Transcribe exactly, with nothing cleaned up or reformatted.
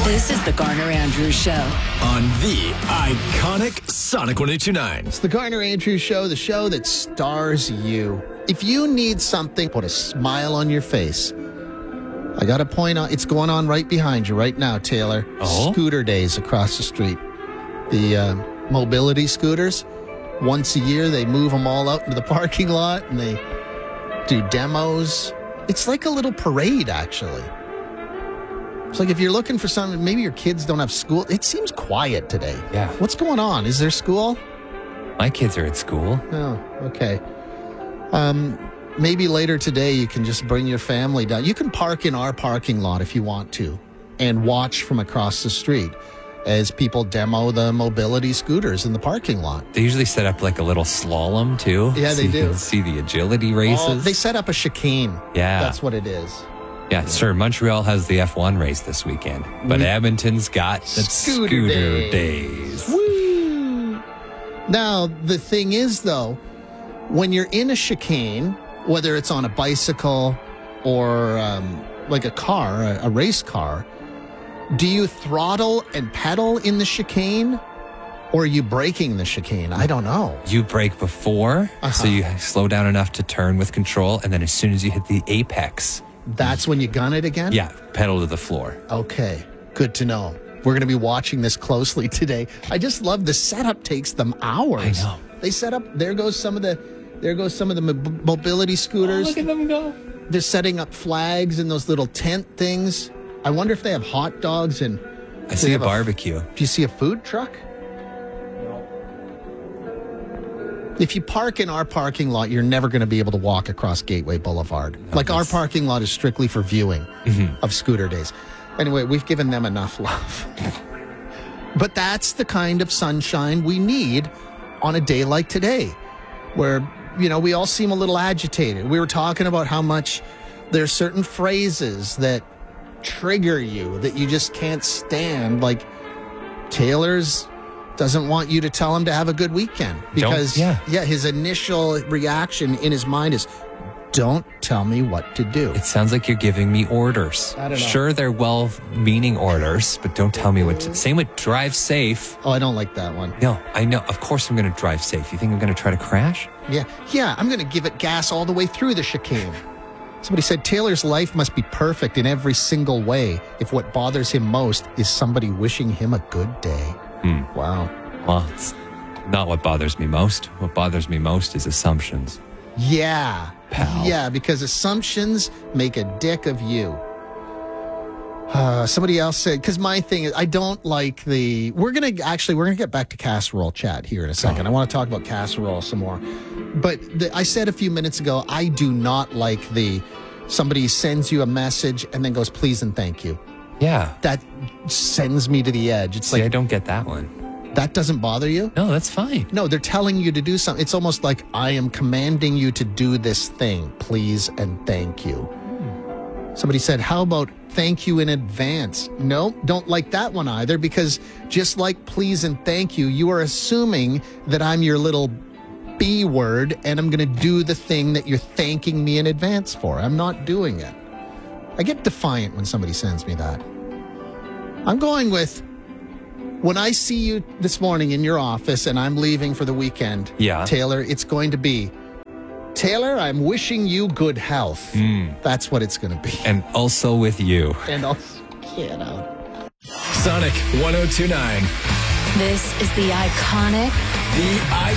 This is the Garner Andrews Show on the iconic Sonic one oh two nine. It's the Garner Andrews Show, the show that stars you. If you need something, put a smile on your face. I got to point out, it's going on right behind you right now, Taylor. Oh? Scooter days across the street. The uh, mobility scooters, once a year, they move them all out into the parking lot and they do demos. It's like a little parade, actually. It's like if you're looking for something, maybe your kids don't have school. It seems quiet today. Yeah. What's going on? Is there school? My kids are at school. Oh, okay. Um, maybe later today you can just bring your family down. You can park in our parking lot if you want to and watch from across the street as people demo the mobility scooters in the parking lot. They usually set up like a little slalom too. Yeah, so they you do. can see the agility races. Oh, they set up a chicane. Yeah. That's what it is. Yeah, sure. Montreal has the F one race this weekend, but We- Edmonton's got the Scooter scooter, days. days. Woo! Now, the thing is, though, when you're in a chicane, whether it's on a bicycle or um, like a car, a, a race car, do you throttle and pedal in the chicane or are you braking the chicane? I don't know. You brake before, Uh-huh. so you slow down enough to turn with control, and then as soon as you hit the apex, That's when you gun it again? yeah, pedal to the floor. Okay, good to know. We're going to be watching this closely today. I just love the setup takes them hours. I know. They set up, there goes some of the, there goes some of the mo- mobility scooters. at them go. They're setting up flags and those little tent things. I wonder if they have hot dogs and... I do see they a have barbecue. Do you see a food truck? If you park in our parking lot, you're never going to be able to walk across Gateway Boulevard. Like our that's- parking lot is strictly for viewing of scooter days. Anyway, we've given them enough love. But that's the kind of sunshine we need on a day like today, where, you know, we all seem a little agitated. We were talking about how much there's certain phrases that trigger you that you just can't stand. Like Taylor's doesn't want you to tell him to have a good weekend because yeah. yeah, his initial reaction in his mind is, don't tell me what to do. It sounds like you're giving me orders. I don't know. Sure, they're well-meaning orders, but don't tell me what to... Same with drive safe. Oh, I don't like that one. No, I know. Of course I'm going to drive safe. You think I'm going to try to crash? Yeah, yeah, I'm going to give it gas all the way through the chicane. Somebody said Taylor's life must be perfect in every single way if what bothers him most is somebody wishing him a good day. Hmm. Wow. Well, it's not what bothers me most. What bothers me most is assumptions. Yeah. Pal. Yeah, because assumptions make a dick of you. Uh, somebody else said, because my thing is, I don't like the, we're going to, actually, we're going to get back to casserole chat here in a second. I want to talk about casserole some more. But the, I said a few minutes ago, I do not like the, somebody sends you a message and then goes, please and thank you. Yeah. That sends me to the edge. It's See, I like, don't get that one. that doesn't bother you? No, that's fine. No, they're telling you to do something. It's almost like I am commanding you to do this thing. Please and thank you. Somebody said, how about thank you in advance? No, don't like that one either, because just like please and thank you, you are assuming that I'm your little B word and I'm going to do the thing that you're thanking me in advance for. I'm not doing it. I get defiant when somebody sends me that. I'm going with, when I see you this morning in your office and I'm leaving for the weekend, Yeah. Taylor, it's going to be, Taylor, I'm wishing you good health. Mm. That's what it's going to be. And also with you. And I'll get out. Sonic one oh two nine. This is the iconic The